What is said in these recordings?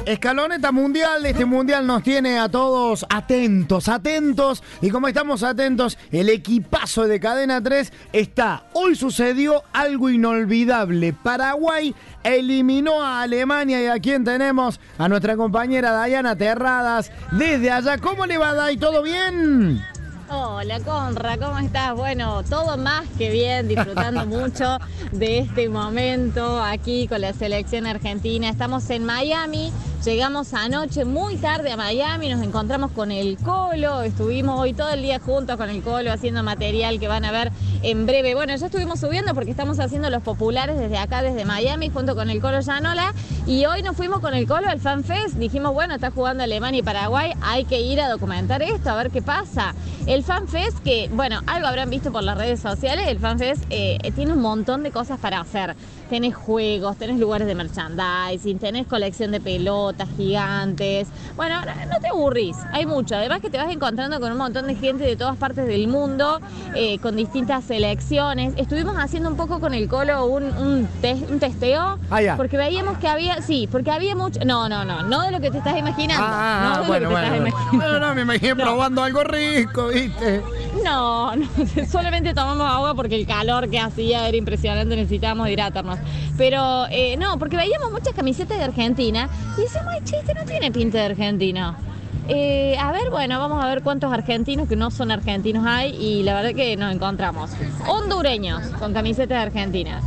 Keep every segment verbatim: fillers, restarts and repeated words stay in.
Escaloneta mundial, este mundial nos tiene a todos atentos, atentos. Y como estamos atentos, el equipazo de Cadena tres está. Hoy sucedió algo inolvidable. Paraguay eliminó a Alemania y a quien tenemos, a nuestra compañera Dayana Terradas desde allá. ¿Cómo le va, Day? ¿Todo bien? Hola, Conra, ¿cómo estás? Bueno, todo más que bien, disfrutando mucho de este momento aquí con la selección argentina. Estamos en Miami, llegamos anoche muy tarde a Miami, nos encontramos con el Colo, estuvimos hoy todo el día juntos con el Colo haciendo material que van a ver en breve. Bueno, ya estuvimos subiendo porque estamos haciendo los populares desde acá, desde Miami, junto con el Colo Llanola, y hoy nos fuimos con el Colo al FanFest. Dijimos, bueno, está jugando Alemania y Paraguay, hay que ir a documentar esto, a ver qué pasa. El FanFest, que, bueno, algo habrán visto por las redes sociales, el FanFest eh, tiene un montón de cosas para hacer. Tenés juegos, tenés lugares de merchandising, tenés colección de pelotas gigantes. Bueno, no te aburrís, hay mucho. Además que te vas encontrando con un montón de gente de todas partes del mundo, eh, con distintas selecciones. Estuvimos haciendo un poco con el Colo un, un, test, un testeo, ah, ya. porque veíamos que había, sí, porque había mucho... No, no, no, no de lo que te estás imaginando. Ah, no de bueno, lo que te bueno, estás bueno. imaginando. No, no, me imaginé No. probando algo rico, ¿viste? No, no, solamente tomamos agua porque el calor que hacía era impresionante, necesitábamos hidratarnos. Pero eh, no, porque veíamos muchas camisetas de Argentina y decíamos, ay, che, este no tiene pinta de argentino. Eh, a ver, bueno, vamos a ver cuántos argentinos que no son argentinos hay, y la verdad que nos encontramos hondureños con camisetas de Argentina.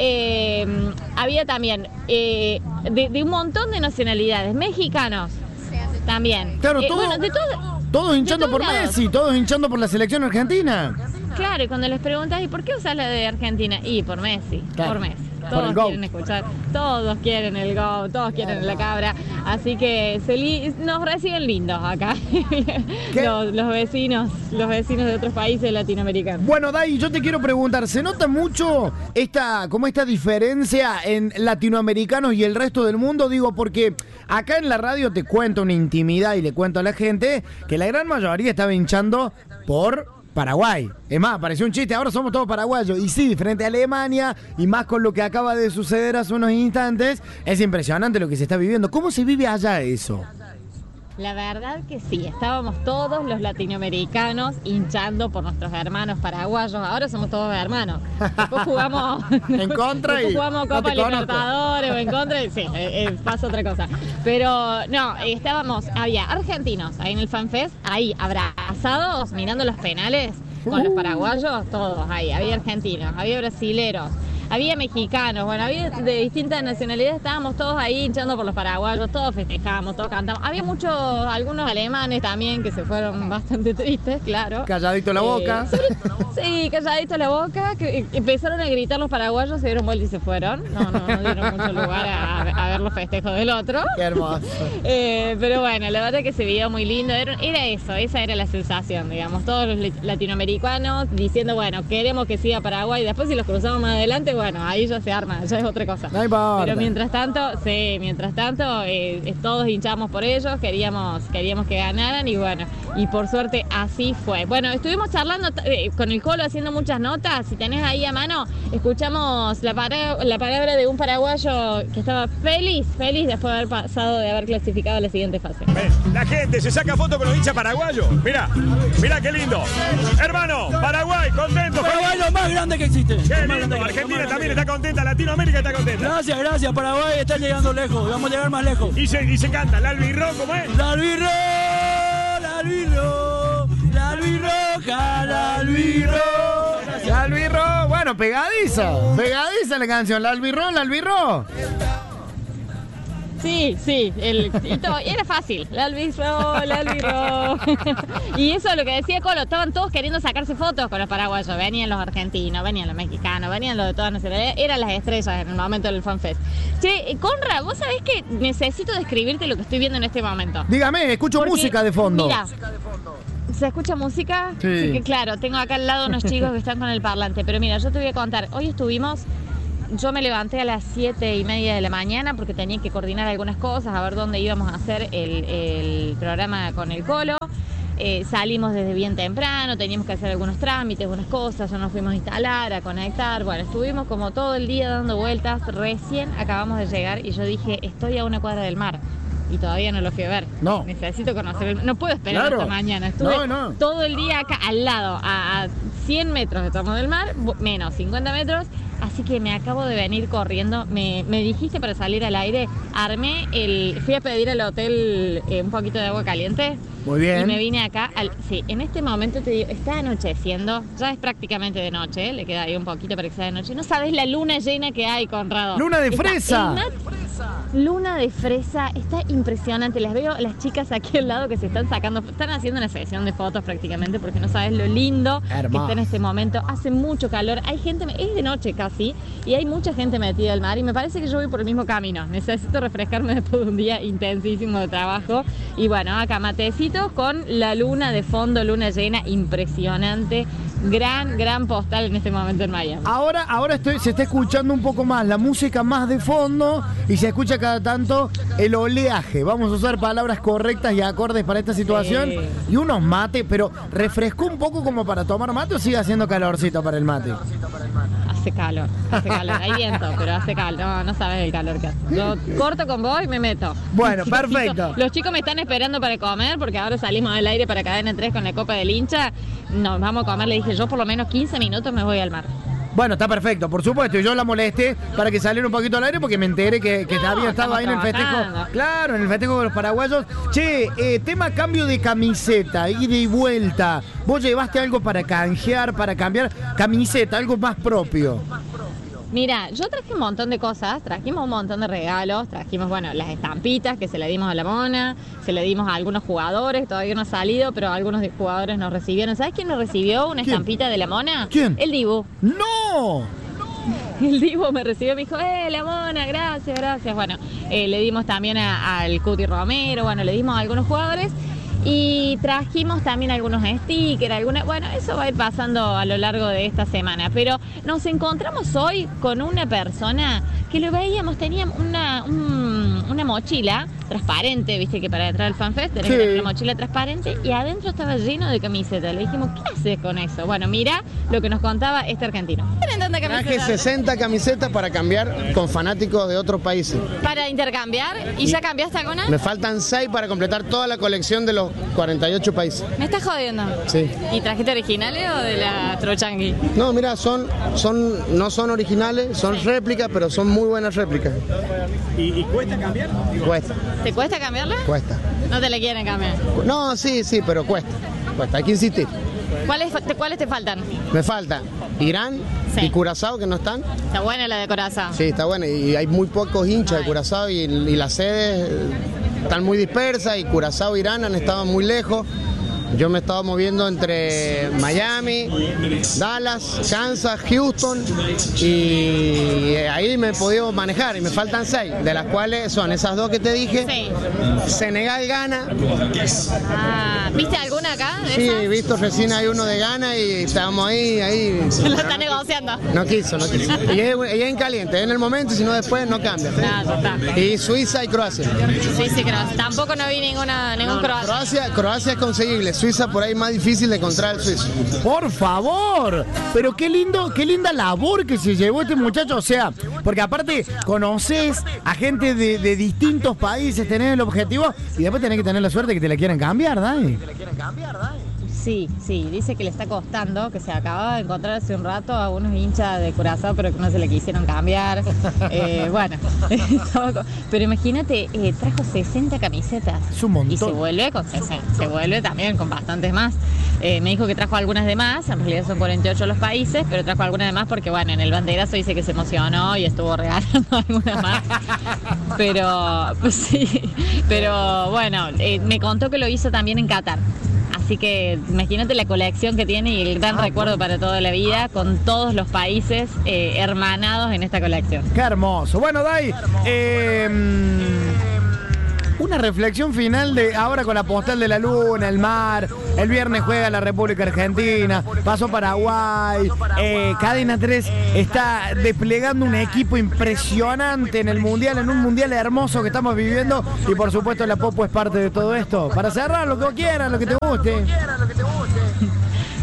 Eh, había también eh, de, de un montón de nacionalidades, mexicanos también. Claro, Eh, todo, bueno, de todo. todos hinchando de por todos lados. Messi, todos hinchando por la selección argentina. Claro, y cuando les preguntas, ¿y por qué usas la de Argentina? Y por Messi, Claro, por Messi. por Todos el GOAT. quieren escuchar, todos quieren el go, todos quieren la cabra. Así que se li- nos reciben lindos acá. los, los vecinos, los vecinos de otros países latinoamericanos. Bueno, Day, yo te quiero preguntar, ¿se nota mucho esta, como esta diferencia en latinoamericanos y el resto del mundo? Digo, porque acá en la radio te cuento una intimidad y le cuento a la gente que la gran mayoría estaba hinchando por Paraguay. Es más, pareció un chiste, ahora somos todos paraguayos. Y sí, frente a Alemania, y más con lo que acaba de suceder hace unos instantes, es impresionante lo que se está viviendo. ¿Cómo se vive allá eso? La verdad que sí, estábamos todos los latinoamericanos hinchando por nuestros hermanos paraguayos. Ahora somos todos hermanos. Después jugamos en contra después y jugamos no Copa te conozco. Libertadores o en contra y sí, eh, eh, pasa otra cosa. Pero no, eh, estábamos, había argentinos ahí en el FanFest, ahí abrazados, mirando los penales con los paraguayos, todos ahí. Había argentinos, había brasileros, había mexicanos, bueno, había de distintas nacionalidades, estábamos todos ahí hinchando por los paraguayos, todos festejamos, todos cantamos. Había muchos, algunos alemanes también que se fueron bastante tristes, claro. Calladito la Eh, boca. sobre- sí, calladito la boca, que empezaron a gritar los paraguayos, se dieron vuelta y se fueron. No, no, no dieron mucho lugar a, a ver los festejos del otro. Qué hermoso. Eh, pero bueno, la verdad que se veía muy lindo, era, era eso, esa era la sensación, digamos, todos los lit- latinoamericanos diciendo, bueno, queremos que siga Paraguay, después si los cruzamos más adelante, bueno, ahí ya se arma, ya es otra cosa. No importa. Pero mientras tanto, sí, mientras tanto, eh, eh, todos hinchamos por ellos, queríamos, queríamos que ganaran y bueno, y por suerte así fue. Bueno, estuvimos charlando eh, con el Colo, haciendo muchas notas, si tenés ahí a mano, escuchamos la, para- la palabra de un paraguayo que estaba feliz, feliz después de haber pasado, de haber clasificado a la siguiente fase. La gente se saca foto con los hinchas paraguayos. Mira, mira qué lindo. Hermano, Paraguay, contento. Paraguay es lo más grande que existe. Qué Lo más lindo. grande que- Argentina lo más también grande está contenta, Latinoamérica está contenta. Gracias, gracias. Paraguay está llegando lejos. Vamos a llegar más lejos. Y se, y se canta, la albirro, ¿cómo es? La albirro, la albirro, la albirroja, la albirro. La albirro, bueno, pegadiza. Pegadiza la canción. La albirro, la albirro. Sí, sí, el, y todo, y era fácil, la albirro, la albirro. Y eso es lo que decía Colo, estaban todos queriendo sacarse fotos con los paraguayos, venían los argentinos, venían los mexicanos, venían los de todas nacionalidades, eran las estrellas en el momento del FanFest. Che, Conra, vos sabés que necesito describirte lo que estoy viendo en este momento. Dígame, escucho Porque, música de fondo. Mira, ¿se escucha música? Sí. que claro, tengo acá al lado unos chicos que están con el parlante, pero mira, yo te voy a contar, hoy estuvimos... Yo me levanté a las siete y media de la mañana porque tenía que coordinar algunas cosas, a ver dónde íbamos a hacer el, el programa con el Colo. Eh, salimos desde bien temprano, teníamos que hacer algunos trámites, algunas cosas, ya nos fuimos a instalar, a conectar. Bueno, estuvimos como todo el día dando vueltas, recién acabamos de llegar y yo dije, estoy a una cuadra del mar. y todavía no lo fui a ver. No. Necesito conocer el mar. No puedo esperar Claro. hasta mañana. Estuve No, no. todo el día acá al lado, a, a cien metros de Torno del Mar, menos cincuenta metros. Así que me acabo de venir corriendo. Me, me dijiste para salir al aire, armé el. Fui a pedir al hotel eh, un poquito de agua caliente. Muy bien. Y me vine acá. Al, sí, en este momento te digo, está anocheciendo. Ya es prácticamente de noche. Le queda ahí un poquito para que sea de noche. No sabes la luna llena que hay, Conrado. ¡Luna de Está fresa! el mar- Luna de fresa, está impresionante. Les veo las chicas aquí al lado que se están sacando, están haciendo una sesión de fotos prácticamente porque no sabes lo lindo Hermoso. que está en este momento. Hace mucho calor, hay gente, es de noche casi, y hay mucha gente metida al mar y me parece que yo voy por el mismo camino. Necesito refrescarme después de un día intensísimo de trabajo. Y bueno, acá matecitos con la luna de fondo, luna llena, impresionante. Gran, gran postal en este momento en Miami. Ahora, ahora estoy, se está escuchando un poco más la música más de fondo y se escucha cada tanto el oleaje. Vamos a usar palabras correctas y acordes para esta situación. Sí. Y unos mates, pero ¿refrescó un poco como para tomar mate o sigue haciendo calorcito para el mate? Hace calor, hace calor, hay viento, pero hace calor, no, no sabes el calor que hace. Yo corto con vos y me meto. Bueno, Los perfecto. chicos- los chicos me están esperando para comer porque ahora salimos al aire para Cadena tres con la Copa del Hincha. Nos vamos a comer, le dije yo por lo menos quince minutos me voy al mar. Bueno, está perfecto, por supuesto. Y yo la molesté para que saliera un poquito al aire porque me enteré que, que No, había estado estamos ahí en el festejo. trabajando. Claro, en el festejo de los paraguayos. Che, eh, tema cambio de camiseta, ida y vuelta. ¿Vos llevaste algo para canjear, para cambiar camiseta, algo más propio? Mira, yo traje un montón de cosas, trajimos un montón de regalos, trajimos, bueno, las estampitas que se le dimos a la mona, se le dimos a algunos jugadores, todavía no ha salido, pero algunos de jugadores nos recibieron. ¿Sabes quién nos recibió una ¿Quién? estampita de la mona? ¿Quién? El Dibu. ¡No! El Divo me recibió, me dijo, eh, la mona, gracias, gracias. Bueno, eh, le dimos también a- al Cuti Romero, bueno, le dimos a algunos jugadores y trajimos también algunos stickers, alguna, bueno, eso va a ir pasando a lo largo de esta semana. Pero nos encontramos hoy con una persona que lo veíamos, tenía una, un- una mochila transparente, viste que para entrar al FanFest tenés que Sí. tener una mochila transparente y adentro estaba lleno de camisetas. Le dijimos, ¿qué haces con eso? Bueno, mira lo que nos contaba este argentino. ¿Tienen tanta Traje camiseta? sesenta camisetas para cambiar con fanáticos de otros países. Para intercambiar. ¿Y ya cambiaste alguna? Me faltan seis para completar toda la colección de los cuarenta y ocho países. ¿Me estás jodiendo? Sí. ¿Y trajiste originales o de la Trochangui? No, mira, son, son, no son originales, son réplicas, pero son muy buenas réplicas. ¿Y, y cuesta cambiar? Cuesta, ¿Te cuesta cambiarla? cuesta. No te la quieren cambiar. No, sí, sí, pero cuesta. Cuesta, hay que insistir. ¿Cuáles, te- ¿Cuáles te faltan? Me falta Irán Sí. y Curazao, que no están. Está buena la de corazón. Sí, está bueno. Y hay muy pocos hinchas de Curazao y, y las sedes eh, están muy dispersas y Curazao e Irán han estado muy lejos. Yo me he estado moviendo entre Miami, Dallas, Kansas, Houston y ahí me he podido manejar y me faltan seis, de las cuales son esas dos que te dije, Sí. Senegal, Ghana. Ah, ¿viste alguna acá de Sí, esas? he visto recién hay uno de Ghana y estábamos ahí, ahí. Lo está negociando. No quiso, no quiso. Y es, y es en caliente, es en el momento y si no después no cambia. No, ya está. Y Suiza y Croacia. Sí, sí, creo. Tampoco no vi ninguna, ningún croata. Croacia, Croacia es conseguible, Suiza por ahí más difícil de encontrar el suizo. Por favor, pero qué lindo, qué linda labor que se llevó este muchacho, o sea, porque aparte conoces a gente de, de distintos países, tenés el objetivo y después tenés que tener la suerte que te la quieran cambiar, Dai. Sí, sí, dice que le está costando, que se acababa de encontrar hace un rato a unos hinchas de Curazao, pero que no se le quisieron cambiar. Eh, bueno, pero imagínate, eh, trajo sesenta camisetas. Es un montón. Y se vuelve con sesenta, se vuelve también con bastantes más. Eh, me dijo que trajo algunas de más, en realidad son cuarenta y ocho los países, pero trajo algunas de más porque, bueno, en el banderazo dice que se emocionó y estuvo regalando algunas más. Pero, pues sí, pero bueno, eh, me contó que lo hizo también en Qatar. Así que imagínate la colección que tiene y el gran recuerdo para toda la vida con todos los países eh, hermanados en esta colección. Qué hermoso. Bueno, Dai, eh, una reflexión final de ahora con la postal de la luna, el mar. El viernes juega la República Argentina, pasó Paraguay. Eh, Cadena tres está desplegando un equipo impresionante en el mundial, en un mundial hermoso que estamos viviendo. Y por supuesto, la Popo es parte de todo esto. Para cerrar, lo que quieras, lo que te guste.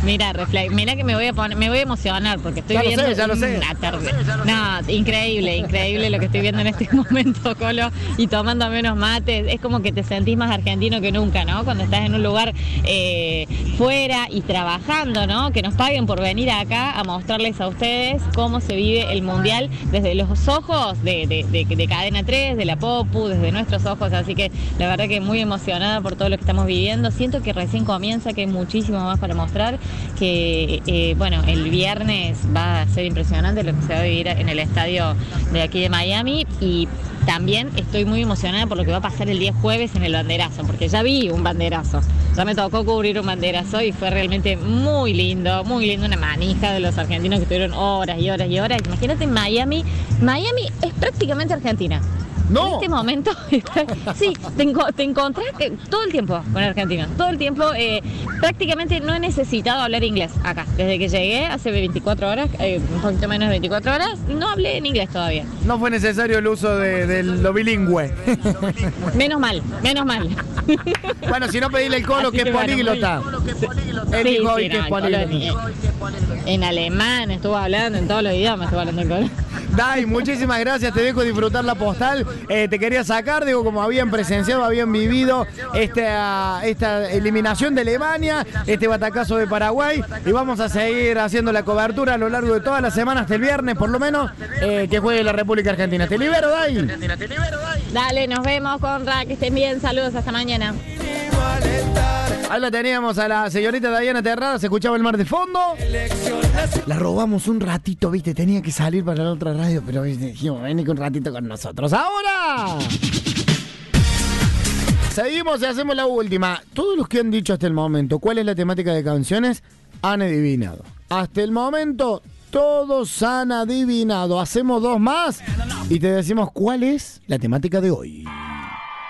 Mira, reflex, mira que me voy a poner, me voy a emocionar porque estoy ya viendo lo sé, ya lo sé. una tarde. No, increíble, increíble lo que estoy viendo en este momento, Colo, y tomando menos mates. Es como que te sentís más argentino que nunca, ¿no? Cuando estás en un lugar eh, fuera y trabajando, ¿no? Que nos paguen por venir acá a mostrarles a ustedes cómo se vive el Mundial desde los ojos de, de, de, de Cadena tres, de la Popu, desde nuestros ojos. Así que la verdad que muy emocionada por todo lo que estamos viviendo. Siento que recién comienza, que hay muchísimo más para mostrar, que eh, bueno, el viernes va a ser impresionante lo que se va a vivir en el estadio de aquí de Miami, y también estoy muy emocionada por lo que va a pasar el día jueves en el banderazo, porque ya vi un banderazo, ya me tocó cubrir un banderazo y fue realmente muy lindo, muy lindo, una manija de los argentinos que estuvieron horas y horas y horas. Imagínate Miami, Miami es prácticamente Argentina. No. En este momento, sí, te, enco- te encontrás eh, todo el tiempo con argentinos, todo el tiempo. Eh, prácticamente no he necesitado hablar inglés acá. Desde que llegué, hace veinticuatro horas, eh, un poquito menos de veinticuatro horas, no hablé en inglés todavía. No fue necesario el uso de, de lo bilingüe. Menos mal, menos mal. Bueno, si no, pedirle el Colo Así que es bueno, políglota. Él Sí, dijo sí, hoy que no, es el Colo políglota. en, en alemán estuvo hablando, en todos los idiomas estuvo hablando el Colo. Dai, muchísimas gracias, te dejo disfrutar la postal. Eh, te quería sacar, digo, como habían presenciado, habían vivido esta, esta eliminación de Alemania, este batacazo de Paraguay, y vamos a seguir haciendo la cobertura a lo largo de todas las semanas, hasta el viernes por lo menos, eh, que juegue la República Argentina. Te libero, Dai. Dale, nos vemos, Conra, que estén bien, saludos, hasta mañana. Ahí la teníamos a la señorita Diana Terrada, se escuchaba el mar de fondo. La robamos un ratito, viste, tenía que salir para la otra radio, pero ¿viste? Dijimos, vení un ratito con nosotros. ¡Ahora! Seguimos y hacemos la última. Todos los que han dicho hasta el momento cuál es la temática de canciones han adivinado. Hasta el momento todos han adivinado. Hacemos dos más y te decimos cuál es la temática de hoy.